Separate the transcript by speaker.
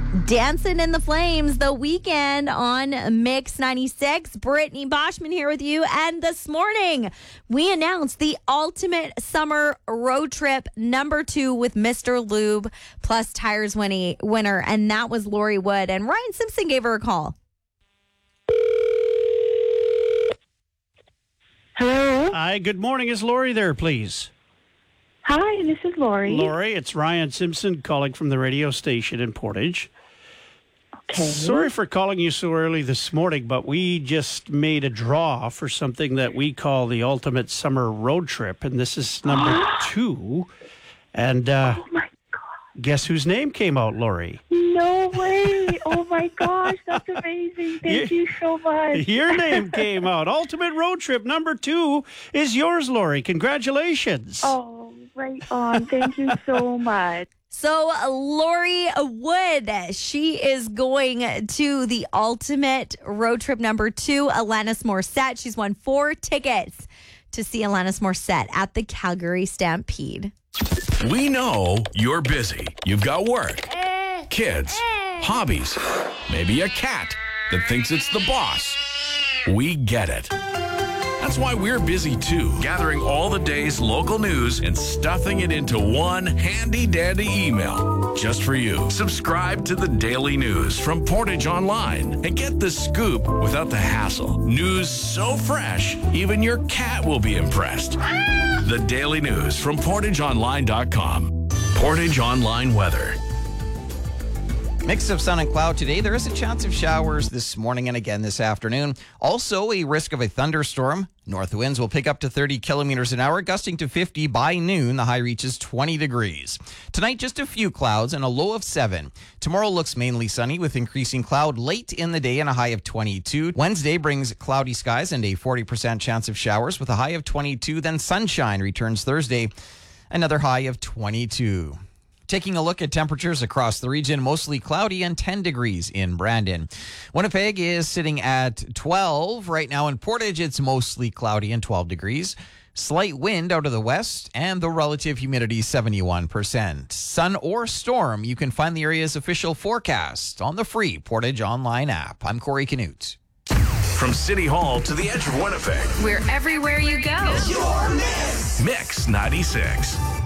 Speaker 1: Dancing in the Flames, The Weekend on Mix 96. Brittany Boschman here with you. And this morning, we announced the ultimate summer road trip number 2 with Mr. Lube plus tires winner. And that was Lori Wood. And Ryan Simpson gave her a call.
Speaker 2: Hello?
Speaker 3: Hi, good morning. Is Lori there, please?
Speaker 2: Hi, this is Lori.
Speaker 3: Lori, it's Ryan Simpson calling from the radio station in Portage.
Speaker 2: Okay.
Speaker 3: Sorry for calling you so early this morning, but we just made a draw for something that we call the ultimate summer road trip, and this is number 2. And
Speaker 2: Oh my God.
Speaker 3: guess whose name came out, Lori?
Speaker 2: No way. Oh my gosh, that's amazing. Thank you so much.
Speaker 3: Your name came out. Ultimate road trip number 2 is yours, Lori. Congratulations.
Speaker 2: Oh, right on. Thank you so much.
Speaker 1: So Lori Wood, she is going to the ultimate road trip number 2, Alanis Morissette. She's won 4 tickets to see Alanis Morissette at the Calgary Stampede.
Speaker 4: We know you're busy. You've got work, kids, hobbies, maybe a cat that thinks it's the boss. We get it. That's why we're busy too, gathering all the day's local news and stuffing it into one handy-dandy email just for you. Subscribe to the Daily News from Portage Online and get the scoop without the hassle. News so fresh, even your cat will be impressed. The Daily News from PortageOnline.com. Portage Online weather.
Speaker 5: Mix of sun and cloud today. There is a chance of showers this morning and again this afternoon. Also, a risk of a thunderstorm. North winds will pick up to 30 kilometers an hour, gusting to 50 by noon. The high reaches 20 degrees. Tonight, just a few clouds and a low of 7. Tomorrow looks mainly sunny with increasing cloud late in the day and a high of 22. Wednesday brings cloudy skies and a 40% chance of showers with a high of 22. Then sunshine returns Thursday, another high of 22. Taking a look at temperatures across the region, mostly cloudy and 10 degrees in Brandon. Winnipeg is sitting at 12. Right now in Portage, it's mostly cloudy and 12 degrees. Slight wind out of the west and the relative humidity 71%. Sun or storm, you can find the area's official forecast on the free Portage Online app. I'm Corey Canute.
Speaker 4: From City Hall to the edge of Winnipeg,
Speaker 6: We're everywhere you go.
Speaker 4: Mix 96.